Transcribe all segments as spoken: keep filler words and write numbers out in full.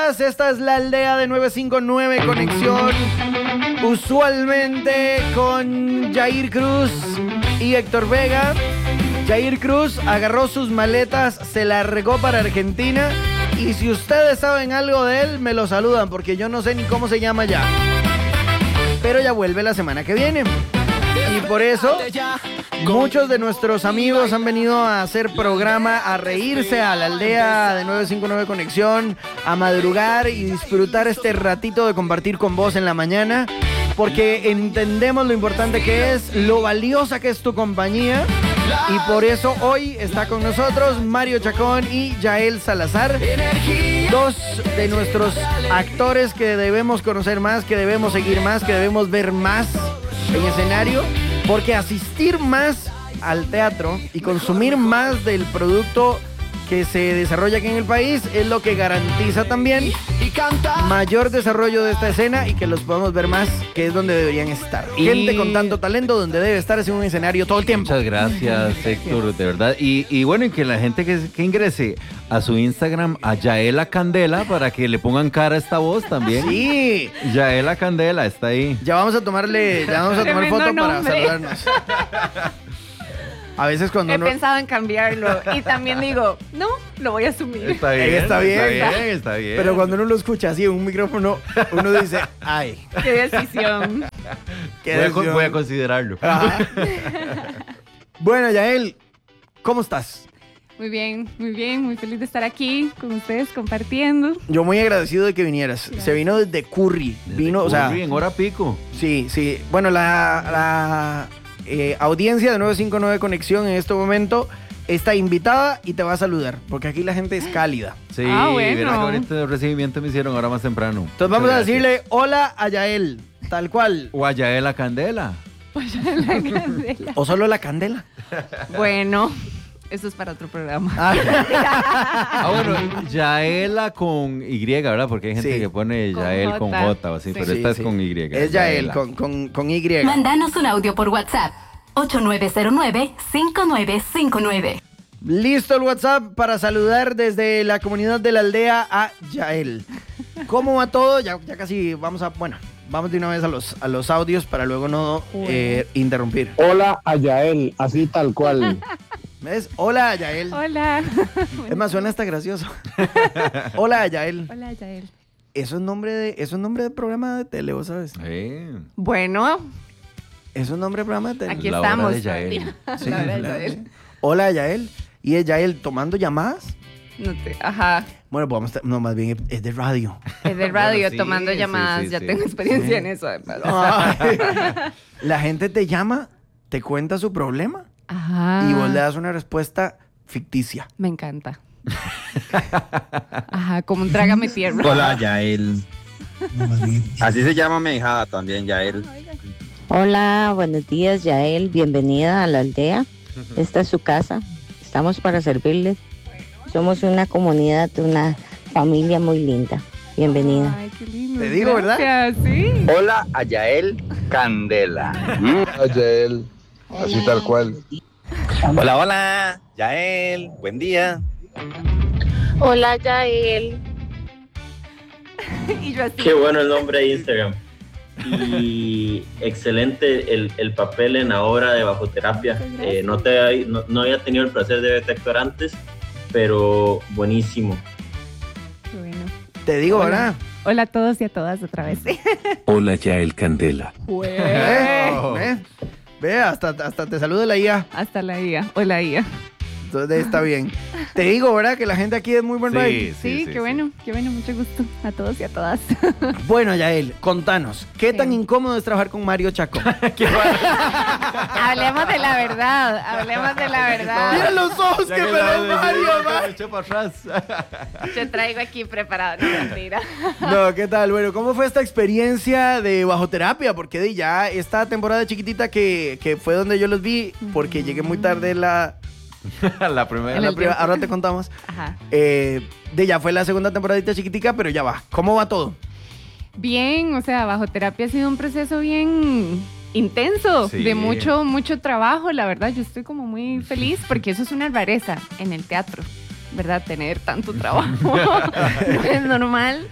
días, esta es la aldea de nueve cinco nueve Conexión, usualmente con Jair Cruz y Héctor Vega. Jair Cruz agarró sus maletas, se largó para Argentina, y si ustedes saben algo de él, me lo saludan, porque yo no sé ni cómo se llama ya. Pero ya vuelve la semana que viene. Y por eso muchos de nuestros amigos han venido a hacer programa, a reírse a la aldea de nueve cinco nueve Conexión, a madrugar y disfrutar este ratito de compartir con vos en la mañana, porque entendemos lo importante que es, lo valiosa que es tu compañía. Y por eso hoy está con nosotros Mario Chacón y Yael Salazar, dos de nuestros actores que debemos conocer más, que debemos seguir más, que debemos ver más en escenario, porque asistir más al teatro y consumir más del producto que se desarrolla aquí en el país es lo que garantiza también mayor desarrollo de esta escena y que los podamos ver más, que es donde deberían estar. Y... gente con tanto talento donde debe estar es en un escenario todo el tiempo. Muchas gracias, Héctor, de verdad. Y, y bueno, y que la gente que, que ingrese a su Instagram, a Yaela Candela, para que le pongan cara a esta voz también. Sí. Yaela Candela está ahí. Ya vamos a tomarle, ya vamos a tomar Tremendo foto para nombre. saludarnos. A veces cuando He uno... pensado en cambiarlo y también digo, no, lo voy a asumir. Está bien, Está bien. está bien, está bien. Pero cuando uno lo escucha así en un micrófono, uno dice, ay, Qué decisión. qué voy, a, decisión. voy a considerarlo. Ajá. Bueno, Yael, ¿cómo estás? Muy bien, muy bien, muy feliz de estar aquí con ustedes compartiendo. Yo muy agradecido de que vinieras. Gracias. Se vino desde Curry. Desde Vino, o sea, Curry, en hora pico. sí, sí. Bueno, la, la eh, audiencia de nueve cinco nueve Conexión en este momento está invitada y te va a saludar, porque aquí la gente es cálida. Sí, Ah, bueno. verá qué bonito recibimiento me hicieron ahora más temprano. Entonces vamos Muchas a gracias. decirle hola a Yael, tal cual. O a Yaela Candela. La candela. O solo la candela. Bueno, eso es para otro programa. Ah, Ah, bueno, Yaela con Y, ¿verdad? Porque hay gente Sí. que pone Con Yael con J. J o así, Sí. pero sí, esta sí. es con Y. Es Yael, con, con, con Y. Mándanos un audio por WhatsApp. ocho nueve cero nueve, cinco nueve cinco nueve. Listo el WhatsApp para saludar desde la comunidad de la aldea a Yael. ¿Cómo va todo? Ya, ya casi vamos a... Bueno, vamos de una vez a los, a los audios para luego no eh, interrumpir. Hola a Yael, así tal cual. ¿Ves? Hola, Yael. Hola. Es más, suena hasta gracioso. Hola, Yael. Hola, Yael. Eso es nombre de, eso es nombre de programa de tele, ¿vos sabes? Sí. Bueno, Eso es nombre de programa de tele. aquí La hora estamos. de Yael. Sí, La hora de claro, Yael. sí. Hola, Yael. ¿Y es Yael tomando llamadas? No te, ajá. Bueno, pues vamos a... No, más bien es de radio. Es de radio, Bueno, sí, tomando sí, llamadas. sí, ya sí. tengo experiencia Sí. en eso, además. Ay. La gente te llama, te cuenta su problema Ajá. y vos le das una respuesta ficticia. Me encanta. Ajá, como un trágame tierra. Hola, Yael. Así se llama mi hijada también, Yael. Hola, buenos días, Yael. Bienvenida a la aldea. Esta es su casa. Estamos para servirles. Somos una comunidad, una familia muy linda. Bienvenida. Ay, qué lindo. Te digo, ¿verdad? Gracias, sí. Hola a Yael Candela. A Yael, así tal cual. Hola, hola, Yael. Buen día. Hola, Yael. Y yo así. Qué bueno el nombre de Instagram. Y excelente el, el papel en la obra de Bajoterapia. Muchas gracias. Eh, no, te, no, no había tenido el placer de verte actuar antes, pero buenísimo. Qué bueno. Te digo, Hola. ¿verdad? Hola a todos y a todas otra vez. Hola, Yael Candela. ¿Eh? Oh. ¿Eh? Ve, hasta, hasta te saluda la I A. Hasta la I A. Hola I A. Entonces está bien. Te digo, ¿verdad? Que la gente aquí es muy buen vibe. Sí, Sí, sí, qué sí, bueno, qué bueno, mucho gusto a todos y a todas. Bueno, Yael, contanos. ¿Qué Sí. tan incómodo es trabajar con Mario Chacón? Hablemos de la verdad, hablemos de la Mira verdad. los ojos que me da Mario, me man. echó para atrás. Yo traigo aquí preparado, no mentira. No, ¿qué tal? Bueno, ¿cómo fue esta experiencia de bajoterapia? Porque de ya esta temporada chiquitita que, que fue donde yo los vi, porque llegué muy tarde en la... La primera. En la el primera- tiempo. ahora te contamos. Ajá. Eh, de ya fue la segunda temporadita chiquitica, pero ya va. ¿Cómo va todo? Bien, o sea, bajo terapia ha sido un proceso bien intenso, Sí. de mucho, mucho trabajo, la verdad. Yo estoy como muy feliz porque eso es una rareza en el teatro. ¿verdad? Tener tanto trabajo. No es normal.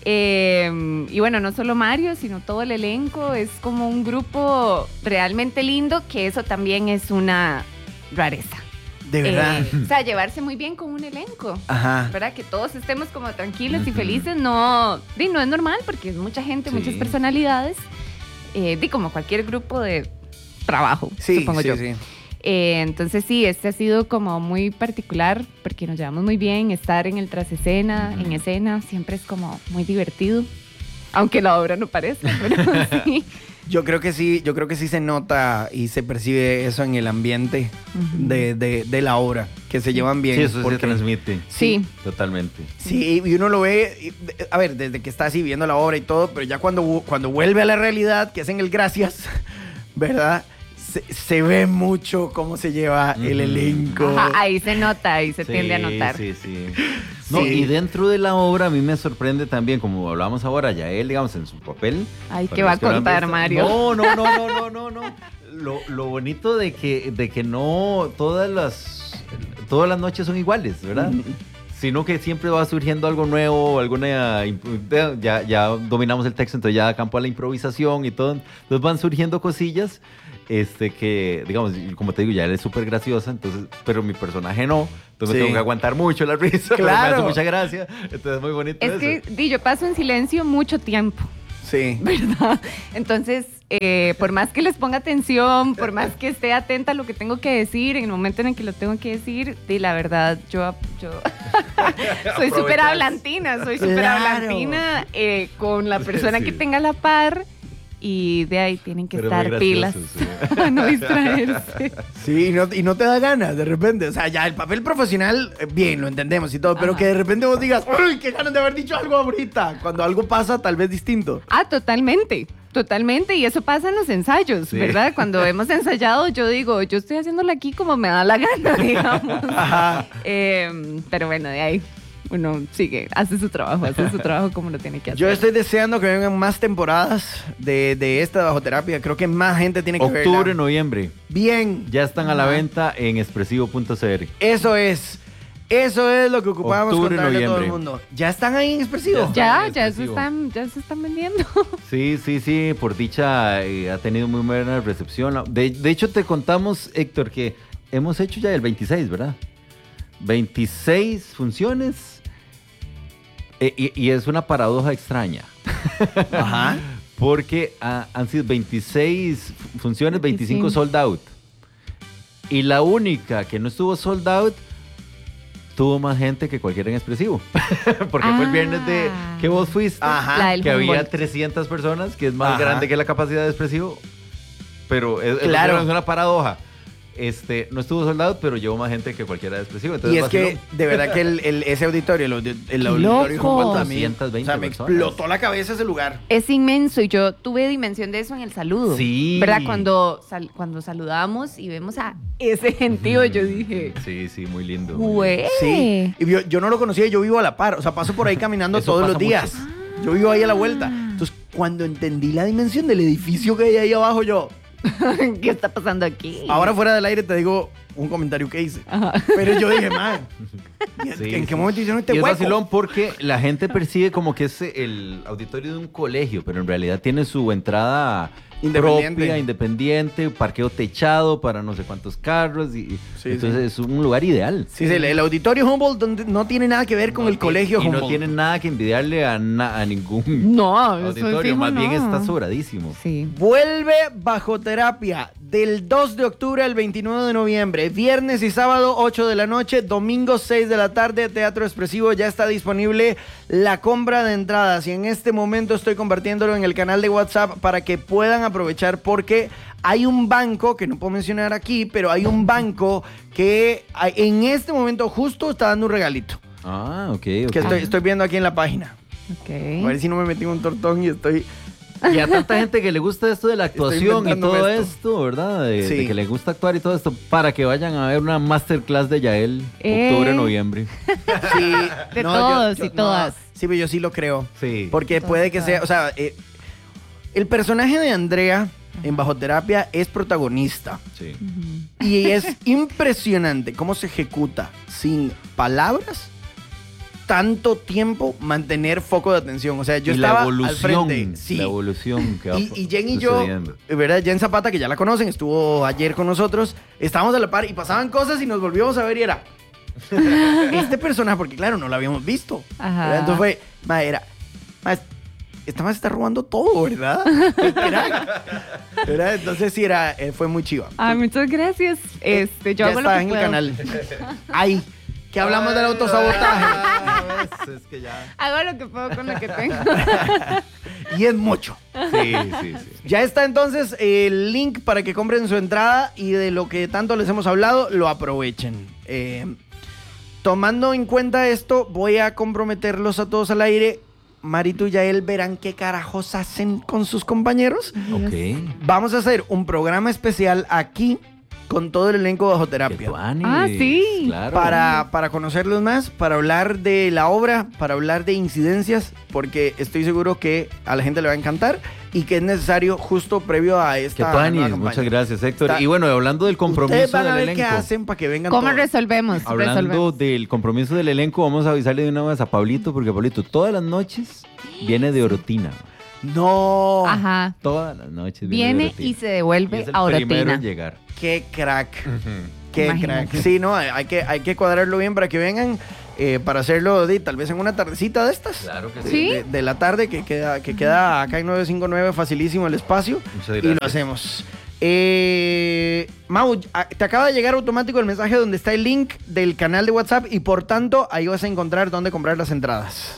Eh, y bueno, no solo Mario, sino todo el elenco. Es como un grupo realmente lindo, que eso también es una rareza. De verdad. Eh, o sea, llevarse muy bien con un elenco. Ajá. ¿Verdad? Que todos estemos como tranquilos y felices, no, di, no es normal, porque es mucha gente, Sí. muchas personalidades, eh, di, como cualquier grupo de trabajo, Sí, supongo sí, yo. sí. Eh, entonces sí, este ha sido como muy particular, porque nos llevamos muy bien, estar en el tras escena, en escena, siempre es como muy divertido, aunque la obra no parezca, pero sí. Yo creo que sí, yo creo que sí se nota y se percibe eso en el ambiente Ujú. de, de, de la obra, que se llevan bien. Sí, eso porque- se transmite. Sí. Totalmente. Sí, y uno lo ve, y, de- a ver, desde que está así viendo la obra y todo, pero ya cuando, vu- cuando vuelve a la realidad, que hacen el gracias, ¿verdad? Se, se ve mucho cómo se lleva el Ujú. elenco. Ajá, ahí se nota, ahí se Sí, tiende a notar. Sí, sí. No, Sí. y dentro de la obra a mí me sorprende también, como hablábamos ahora, ya él, digamos, en su papel. Ay, Para ¿qué va a los que no han contar, visto- Mario? No, no, no, no, no, no, no. Lo, lo bonito de que, de que no todas las, todas las noches son iguales, ¿verdad? Sino que siempre va surgiendo algo nuevo, alguna... imp- Ya, ya dominamos el texto, entonces ya da campo a la improvisación y todo. Entonces van surgiendo cosillas este, que, digamos, como te digo, ya él es súper graciosa, entonces, pero mi personaje no. Entonces Sí. me tengo que aguantar mucho la risa, pero me Claro. hace mucha gracia. Entonces es muy bonito Es eso. que, di, yo paso en silencio mucho tiempo, Sí. ¿verdad? Entonces, eh, por más que les ponga atención, por más que esté atenta a lo que tengo que decir, en el momento en el que lo tengo que decir, di, la verdad, yo, yo soy súper Aprovechas. hablantina, soy súper Claro. hablantina eh, con la persona Sí. que tenga a la par, y de ahí tienen que Pero muy estar pilas gracioso, sí. para no distraerse. Sí, y no, y no te da ganas de repente. O sea, ya el papel profesional, eh, bien, lo entendemos y todo, pero Ajá. que de repente vos digas, ¡uy, qué ganas de haber dicho algo ahorita! Cuando algo pasa, tal vez distinto. Ah, totalmente, totalmente, y eso pasa en los ensayos, Sí. ¿verdad? Cuando hemos ensayado, yo digo, yo estoy haciéndolo aquí como me da la gana, digamos. Ajá. Eh, pero bueno, de ahí uno sigue, hace su trabajo, hace su trabajo como lo tiene que hacer. Yo estoy deseando que vengan más temporadas de, de esta bajoterapia. Creo que más gente tiene que Octubre, verla. noviembre. Bien. Ya están a la Ajá. venta en expresivo punto c r. Eso es. Eso es lo que ocupábamos Octubre, contarle a todo el noviembre. mundo. ¿Ya están ahí en Expresivo? Ya, en ya se expresivo. están, ya se están vendiendo. Sí, sí, sí, por dicha eh, ha tenido muy buena recepción. De, de hecho, te contamos, Héctor, que hemos hecho ya el veintiséis, ¿verdad? veintiséis funciones. Eh, y, y es una paradoja extraña. Ajá. Porque ah, han sido veintiséis funciones, veinticinco veinticinco. sold out. Y la única que no estuvo sold out tuvo más gente que cualquiera en Expresivo. Porque fue el viernes de Ah. que vos fuiste. Ajá. La del Que había Humboldt. trescientas personas, que es más Ajá. grande que la capacidad de Expresivo. Pero es, es- Claro. es una paradoja. Este, no estuvo soldado, pero llevó más gente que cualquiera de Expresivo. Entonces, Y es que, vacilón. de verdad que el, el- ese auditorio, el, audi- el ¡Qué auditorio loco! Humboldt a mí, doscientas veinte o sea, me personas. explotó la cabeza ese lugar. Es inmenso y yo tuve dimensión de eso en el saludo. Sí. ¿Verdad? Cuando, sal- cuando saludamos y vemos a ese gentío, yo dije, Sí, sí, muy lindo. muy güey. lindo. Sí. Y yo, yo no lo conocía, yo vivo a la par. O sea, paso por ahí caminando Eso todos los pasa días. Yo vivo ahí a la vuelta. Entonces, cuando entendí la dimensión del edificio que hay ahí abajo, yo, ¿Qué está pasando aquí? ahora fuera del aire te digo un comentario que hice. Ajá. Pero yo dije, man, ¿y en- Sí, ¿en qué sí. momento hicieron este Y es hueco? vacilón porque la gente percibe como que es el auditorio de un colegio, pero en realidad tiene su entrada Independiente. propia, independiente, parqueo techado para no sé cuántos carros. Y, y Sí, entonces es un lugar ideal. Sí, sí, el, el auditorio Humboldt donde no tiene nada que ver con el colegio y Humboldt. no tiene nada que envidiarle a, na- a ningún No, eso auditorio, fijo, más bien no. está sobradísimo. Sí. Vuelve Bajoterapia del dos de octubre al veintinueve de noviembre, viernes y sábado ocho de la noche, domingo seis de la tarde, Teatro Expresivo. Ya está disponible la compra de entradas y en este momento estoy compartiéndolo en el canal de WhatsApp para que puedan aprovechar porque hay un banco, que no puedo mencionar aquí, pero hay un banco que hay- en este momento justo está dando un regalito, Ah, ok, ok. que estoy, estoy viendo aquí en la página. Ok. A ver si no me metí en un tortón y estoy... Y a tanta gente que le gusta esto de la actuación y inventándome todo esto. esto, ¿verdad? De, Sí. de que le gusta actuar y todo esto, para que vayan a ver una masterclass de Yael, Eh. octubre, noviembre. Sí, De todos y todas. Sí, pero yo sí lo creo. Sí. Porque puede que sea, o sea, eh, el personaje de Andrea en Bajo Terapia es protagonista. Sí. Ujú. Y es impresionante cómo se ejecuta sin palabras tanto tiempo mantener foco de atención. O sea, yo y estaba la evolución, al frente. Sí. la evolución que va Y, y Jen y yo, sucediendo. ¿verdad? Jen Zapata, que ya la conocen, estuvo ayer con nosotros, estábamos a la par y pasaban cosas y nos volvíamos a ver y era este personaje, porque claro, no lo habíamos visto. Ajá. ¿verdad? Entonces fue, ma, era, ma, esta más está robando todo, ¿verdad? Era, ¿verdad? Entonces sí, era, eh, fue muy chiva. Ah, muchas gracias. Este, yo ya hago está lo que en puedo. el canal. Ay, que hablamos del autosabotaje. Ah, ves, es que ya. Hago lo que puedo con lo que tengo. Y es mucho. Sí, sí, sí. Ya está entonces el link para que compren su entrada y de lo que tanto les hemos hablado, lo aprovechen. Eh, tomando en cuenta esto, voy a comprometerlos a todos al aire. Marito y Yael verán qué carajos hacen con sus compañeros. Ok. Vamos a hacer un programa especial aquí con todo el elenco de Bajo Qué Terapia. tuanis, Ah, sí. Claro. Para, para conocerlos más, para hablar de la obra, para hablar de incidencias, porque estoy seguro que a la gente le va a encantar y que es necesario justo previo a Qué esta tuanis, nueva campaña. muchas gracias, Héctor. Está- Y bueno, hablando del compromiso Ustedes van a del ver qué elenco. hacen para que vengan ¿Cómo todos. resolvemos? Hablando Resolvemos. del compromiso del elenco, vamos a avisarle de una vez a Pablito, porque Pablito todas las noches viene de Orotina. No, Ajá. Todas las noches viene, de Viene Orotina. y se Y devuelve es el a primero Orotina. en llegar. qué crack, qué Imagínate. crack. Sí, no, hay que, hay que cuadrarlo bien para que vengan, eh, para hacerlo de, tal vez en una tardecita de estas. Claro que De, sí. de- de la tarde, que queda, que queda acá en nueve cinco nueve, facilísimo el espacio. Muchas Y gracias. lo hacemos. Eh, Mau, a- te acaba de llegar automático el mensaje donde está el link del canal de WhatsApp y por tanto ahí vas a encontrar dónde comprar las entradas.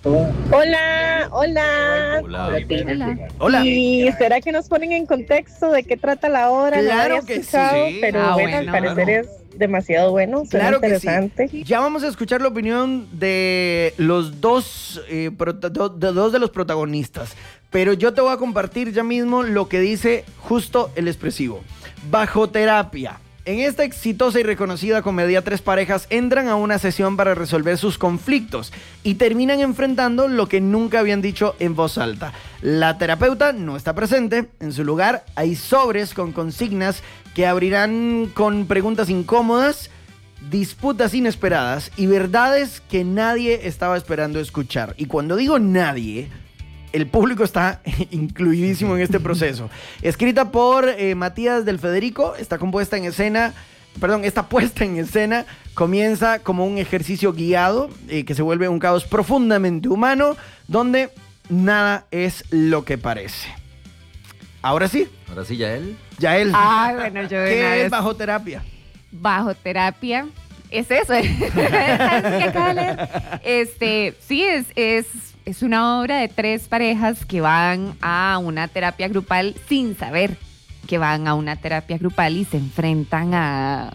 Hola, hola. Hola. Hola. Hola. ¿Y será que nos ponen en contexto de qué trata la obra? No Claro había que escuchado, sí. Pero Ah, bueno, bueno. al parecer es demasiado bueno, suena Claro que sí. interesante. Ya vamos a escuchar la opinión de los dos, eh, prota- do- de dos de los protagonistas. Pero yo te voy a compartir ya mismo lo que dice justo el expresivo. Bajo Terapia. En esta exitosa y reconocida comedia, tres parejas entran a una sesión para resolver sus conflictos y terminan enfrentando lo que nunca habían dicho en voz alta. La terapeuta no está presente. En su lugar hay sobres con consignas que abrirán con preguntas incómodas, disputas inesperadas y verdades que nadie estaba esperando escuchar. Y cuando digo nadie, el público está incluidísimo en este proceso. Escrita por eh, Matías del Federico, está compuesta en escena, perdón, esta puesta en escena comienza como un ejercicio guiado eh, que se vuelve un caos profundamente humano, donde nada es lo que parece. Ahora sí, Ahora sí, ya él. Yael, Ay, bueno, yo de una ¿qué vez- es Bajo Terapia? Bajo terapia. Es eso. Es que acabo de leer. Este, sí, es, es, es una obra de tres parejas que van a una terapia grupal sin saber que van a una terapia grupal y se enfrentan a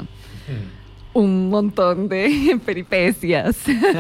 un montón de peripecias.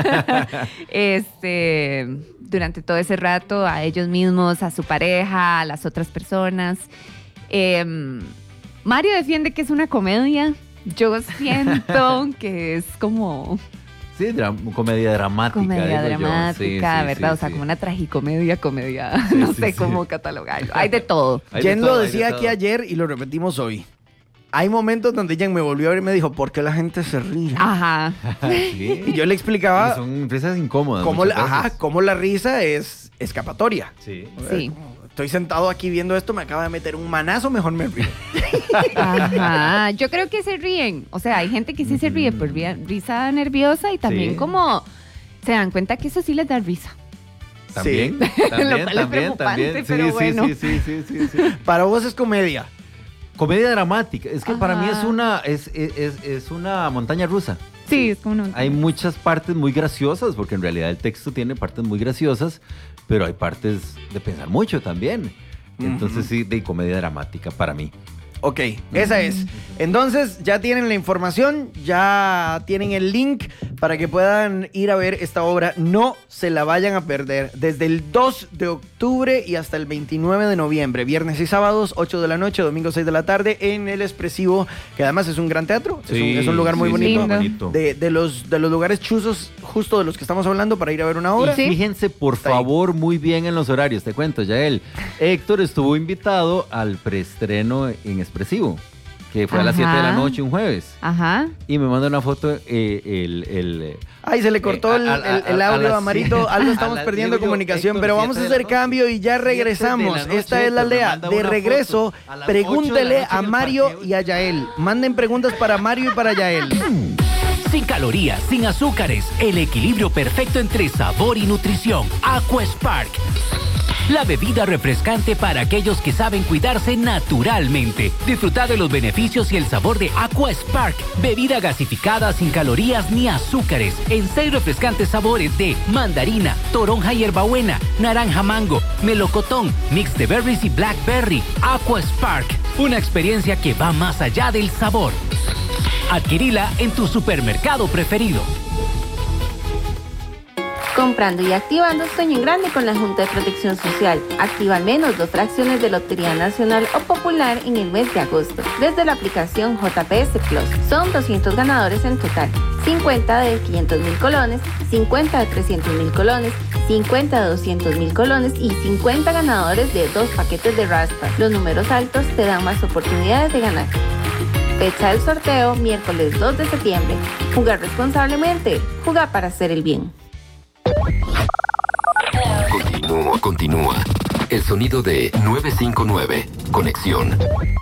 Este, durante todo ese rato, a ellos mismos, a su pareja, a las otras personas. Em, Mario defiende que es una comedia. Yo siento que es como Sí, dra- comedia dramática. comedia digo yo. dramática, Sí, sí, ¿verdad? sí, o sea, sí. como una tragicomedia, comedia, Sí, no sí, sé sí. cómo catalogarlo. Hay de todo. Hay de Jen todo, lo hay de decía aquí todo. ayer y lo repetimos hoy. Hay momentos donde Jen me volvió a ver y me dijo, ¿por qué la gente se ríe? Ajá. Sí. Y yo le explicaba Y son risas incómodas. cómo la, muchas ajá, veces. cómo la risa es escapatoria. Sí. Sí. Estoy sentado aquí viendo esto, me acaba de meter un manazo, mejor me río. Ajá. Yo creo que se ríen. O sea, hay gente que sí se ríe por ri- risa nerviosa y también Sí. como se dan cuenta que eso sí les da risa. También, Lo también, cual es también, preocupante, también. pero sí, bueno. sí, sí, sí, sí, sí, sí. Para vos es comedia. Comedia dramática. Es que para mí es Ajá. una, es, es, es- es una montaña rusa. Sí, es como una... Hay muchas partes muy graciosas, porque en realidad el texto tiene partes muy graciosas, pero hay partes de pensar mucho también. Entonces sí, de comedia dramática para mí. Ok, esa es. Entonces ya tienen la información, ya tienen el link para que puedan ir a ver esta obra. No se la vayan a perder. Desde el dos de octubre y hasta el veintinueve de noviembre. Viernes y sábados, ocho de la noche, domingo seis de la tarde, en El Expresivo, que además es un gran teatro. es, un, Sí, es un lugar muy sí, bonito. sí, bonito. De, de los, de los lugares chuzos justo de los que estamos hablando para ir a ver una obra. Y fíjense, por Está ahí. favor, muy bien en los horarios. Te cuento, Yael. Héctor estuvo invitado al preestreno en Expresivo, que fue a las Ajá. siete de la noche un jueves. Ajá. Y me manda una foto, eh, el... el Ay, se le cortó Eh, el, a- a- el- el a- a audio las a Marito. siete- Algo a estamos las- perdiendo digo yo, comunicación, Héctor, pero vamos a siete de hacer la noche. cambio y ya regresamos. siete de la noche, Esta es la Héctor, me aldea. manda De una regreso, foto a las pregúntele ocho de la noche a en el Mario parqueo. y a Yael. Manden preguntas para Mario y para Yael. Sin calorías, sin azúcares, el equilibrio perfecto entre sabor y nutrición. Aqua Spark. La bebida refrescante para aquellos que saben cuidarse naturalmente. Disfruta de los beneficios y el sabor de Aqua Spark. Bebida gasificada sin calorías ni azúcares. En seis refrescantes sabores de mandarina, toronja y hierbabuena, naranja mango, melocotón, mix de berries y blackberry. Aqua Spark. Una experiencia que va más allá del sabor. Adquirila en tu supermercado preferido. Comprando y activando Sueño en Grande con la Junta de Protección Social. Activa al menos dos fracciones de Lotería Nacional o Popular en el mes de agosto, desde la aplicación J P S Plus. Son doscientos ganadores en total. cincuenta de quinientos mil colones, cincuenta de trescientos mil colones, cincuenta de doscientos mil colones y cincuenta ganadores de dos paquetes de raspas. Los números altos te dan más oportunidades de ganar. Fecha del sorteo, miércoles dos de septiembre. Jugar responsablemente. Jugar para hacer el bien. Continúa, continúa. El sonido de nueve cinco nueve. Conexión.